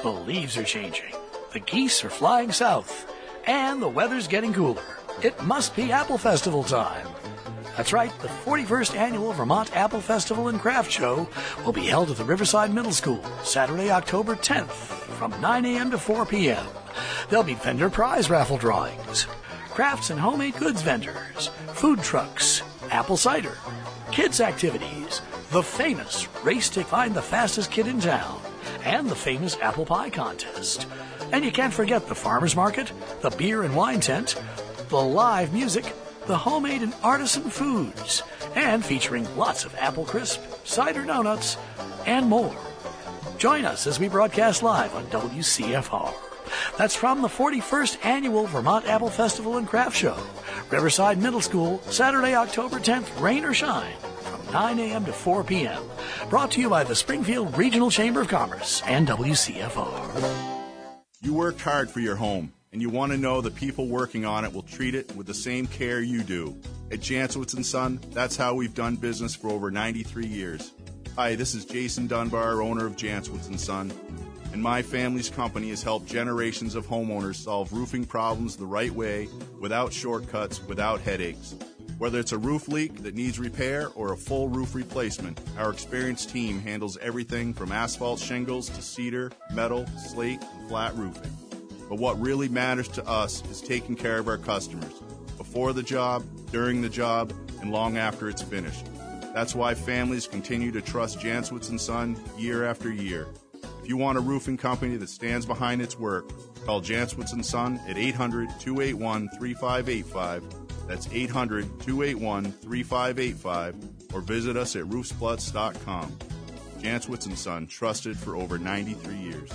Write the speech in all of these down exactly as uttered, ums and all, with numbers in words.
The leaves are changing, the geese are flying south, and the weather's getting cooler. It must be Apple Festival time. That's right, the forty-first Annual Vermont Apple Festival and Craft Show will be held at the Riverside Middle School, Saturday, October tenth, from nine a.m. to four p.m. There'll be vendor prize raffle drawings, crafts and homemade goods vendors, food trucks, apple cider, kids' activities, the famous race to find the fastest kid in town, and the famous apple pie contest. And you can't forget the farmer's market, the beer and wine tent, the live music, the homemade and artisan foods, and featuring lots of apple crisp, cider donuts, and more. Join us as we broadcast live on W C F R. That's from the forty-first Annual Vermont Apple Festival and Craft Show, Riverside Middle School, Saturday, October tenth, rain or shine, from nine a.m. to four p.m. Brought to you by the Springfield Regional Chamber of Commerce and W C F R. You worked hard for your home, and you want to know the people working on it will treat it with the same care you do. At Janswitz and Son, that's how we've done business for over ninety-three years. Hi, this is Jason Dunbar, owner of Janswitz and Son, and my family's company has helped generations of homeowners solve roofing problems the right way, without shortcuts, without headaches. Whether it's a roof leak that needs repair or a full roof replacement, our experienced team handles everything from asphalt shingles to cedar, metal, slate, and flat roofing. But what really matters to us is taking care of our customers, before the job, during the job, and long after it's finished. That's why families continue to trust Janswitz and Son year after year. If you want a roofing company that stands behind its work, call Janswitz and Son at eight hundred, two eight one, three five eight five. That's eight hundred, two eight one, three five eight five, or visit us at roofsplutz dot com. Janswitz and Son, trusted for over ninety-three years.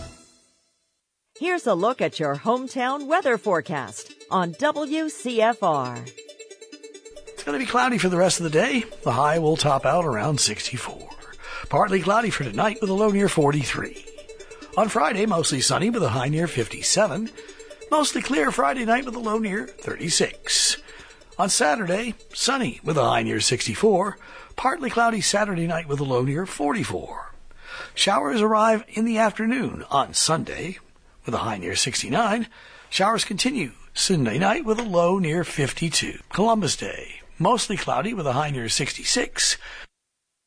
Here's a look at your hometown weather forecast on W C F R. It's going to be cloudy for the rest of the day. The high will top out around sixty-four. Partly cloudy for tonight with a low near forty-three. On Friday, mostly sunny with a high near fifty-seven. Mostly clear Friday night with a low near thirty-six. On Saturday, sunny with a high near sixty-four. Partly cloudy Saturday night with a low near forty-four. Showers arrive in the afternoon on Sunday with a high near sixty-nine. Showers continue Sunday night with a low near fifty-two. Columbus Day, mostly cloudy with a high near sixty-six.